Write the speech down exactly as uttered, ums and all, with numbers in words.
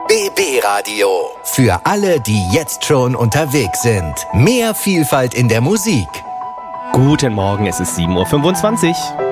B B-Radio. Für alle, die jetzt schon unterwegs sind. Mehr Vielfalt in der Musik. Guten Morgen, es ist sieben Uhr fünfundzwanzig.